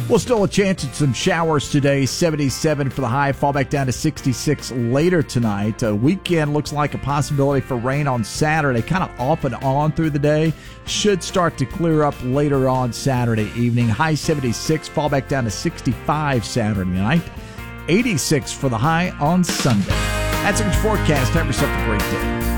Well, still a chance at some showers today. 77 for the high. Fall back down to 66 later tonight. Weekend looks like a possibility for rain on Saturday. Kind of off and on through the day. Should start to clear up later on Saturday evening. High 76. Fall back down to 65 Saturday night. 86 for the high on Sunday. That's your forecast. Have yourself a great day.